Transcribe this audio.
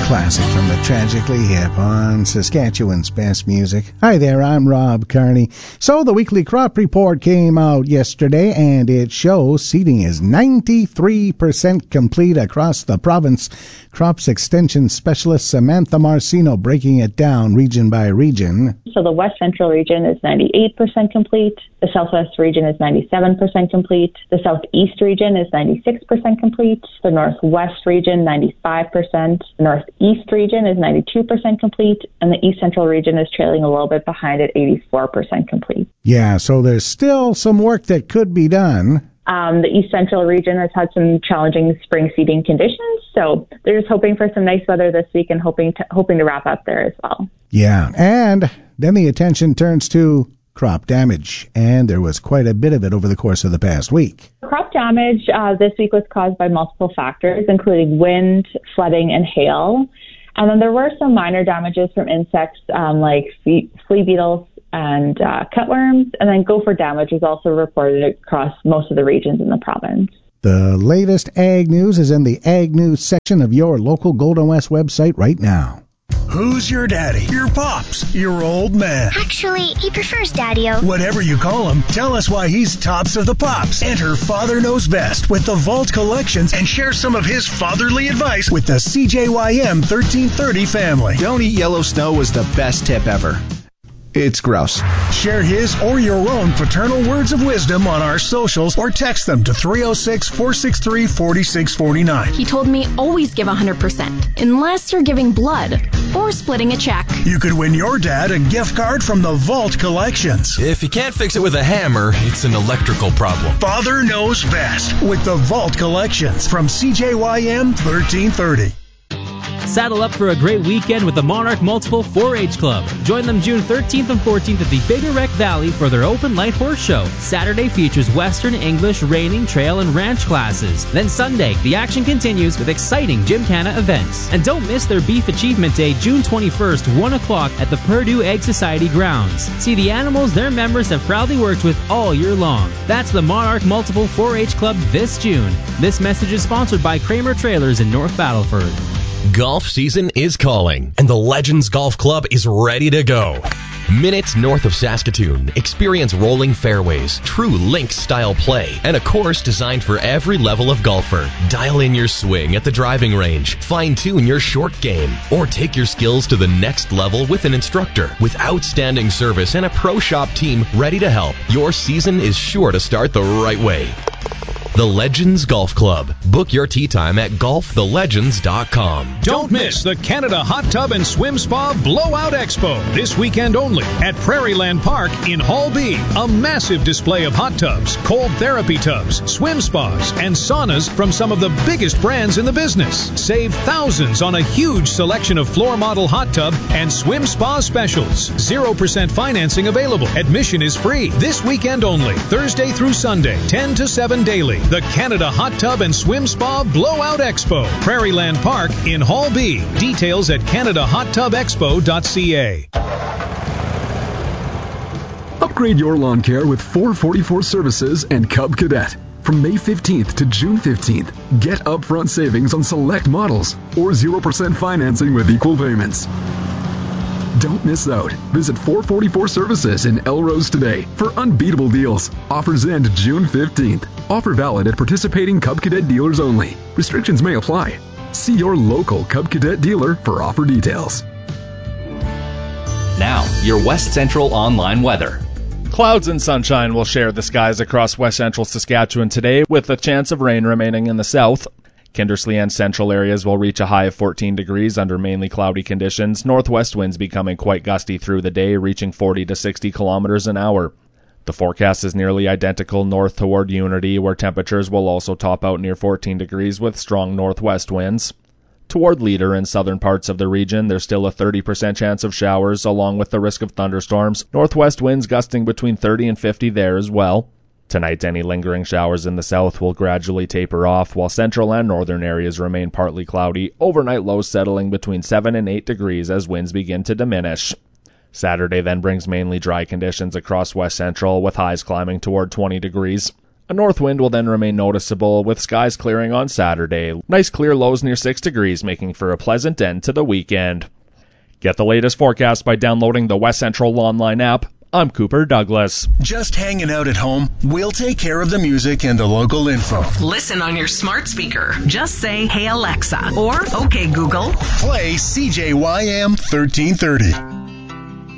classic from the Tragically Hip on Saskatchewan's Best Music. Hi there, I'm Rob Carney. So the weekly crop report came out yesterday, and it shows seeding is 93% complete across the province. Crops Extension Specialist Samantha Marcino breaking it down region by region. So the West Central region is 98% complete. The Southwest region is 97% complete. The Southeast region is 96% complete. The Northwest region, 95%. The Northeast region is 92% complete. And the East Central region is trailing a little bit behind at 84% complete. Yeah, so there's still some work that could be done. The East Central region has had some challenging spring seeding conditions, so they're just hoping for some nice weather this week and hoping to wrap up there as well. Yeah, and then the attention turns to crop damage, and there was quite a bit of it over the course of the past week. Crop damage this week was caused by multiple factors, including wind, flooding, and hail. And then there were some minor damages from insects like flea beetles and cutworms, and then gopher damage was also reported across most of the regions in the province. The latest ag news is in the ag news section of your local Golden West website right now. Who's your daddy? Your pops? Your old man? Actually, he prefers Daddy-O. Whatever you call him, tell us why he's tops of the pops. Enter Father Knows Best with the Vault Collections and share some of his fatherly advice with the CJYM 1330 family. Don't eat yellow snow was the best tip ever. It's gross. Share his or your own paternal words of wisdom on our socials or text them to 306-463-4649. He told me always give 100%, unless you're giving blood or splitting a check. You could win your dad a gift card from the Vault Collections. If you can't fix it with a hammer, it's an electrical problem. Father Knows Best with the Vault Collections from CJYM 1330. Saddle up for a great weekend with the Monarch Multiple 4-H Club. Join them June 13th and 14th at the Big Erect Valley for their open light horse show. Saturday features Western, English, reining, trail, and ranch classes. Then Sunday, the action continues with exciting Gymkhana events. And don't miss their Beef Achievement Day, June 21st, 1 o'clock at the Purdue Egg Society grounds. See the animals their members have proudly worked with all year long. That's the Monarch Multiple 4-H Club this June. This message is sponsored by Kramer Trailers in North Battleford. Golf season is calling, and the Legends Golf Club is ready to go. Minutes north of Saskatoon, experience rolling fairways, true links-style play, and a course designed for every level of golfer. Dial in your swing at the driving range, fine-tune your short game, or take your skills to the next level with an instructor. With outstanding service and a pro shop team ready to help, your season is sure to start the right way. The Legends Golf Club. Book your tee time at golfthelegends.com. Don't miss the Canada Hot Tub and Swim Spa Blowout Expo this weekend only at Prairieland Park in Hall B. A massive display of hot tubs, cold therapy tubs, swim spas, and saunas from some of the biggest brands in the business. Save thousands on a huge selection of floor model hot tub and swim spa specials. 0% financing available. Admission is free. This weekend only, Thursday through Sunday, 10 to 7 daily. The Canada Hot Tub and Swim Spa Blowout Expo, Prairieland Park in Hall B. Details at CanadaHotTubExpo.ca. Upgrade your lawn care with 444 Services and Cub Cadet. From May 15th to June 15th, get upfront savings on select models or 0% financing with equal payments. Don't miss out. Visit 444 Services in Elrose today for unbeatable deals. Offers end June 15th. Offer valid at participating Cub Cadet dealers only. Restrictions may apply. See your local Cub Cadet dealer for offer details. Now, your West Central online weather. Clouds and sunshine will share the skies across West Central Saskatchewan today, with a chance of rain remaining in the south. Kindersley and central areas will reach a high of 14 degrees under mainly cloudy conditions, northwest winds becoming quite gusty through the day, reaching 40 to 60 kilometers an hour. The forecast is nearly identical north toward Unity, where temperatures will also top out near 14 degrees with strong northwest winds. Toward Leader and southern parts of the region, there's still a 30% chance of showers, along with the risk of thunderstorms, northwest winds gusting between 30 and 50 there as well. Tonight, any lingering showers in the south will gradually taper off, while central and northern areas remain partly cloudy, overnight lows settling between 7 and 8 degrees as winds begin to diminish. Saturday then brings mainly dry conditions across West Central, with highs climbing toward 20 degrees. A north wind will then remain noticeable, with skies clearing on Saturday. Nice clear lows near 6 degrees, making for a pleasant end to the weekend. Get the latest forecast by downloading the West Central online app. I'm Cooper Douglas. Just hanging out at home? We'll take care of the music and the local info. Listen on your smart speaker. Just say, "Hey Alexa," or "Okay Google." Play CJYM 1330.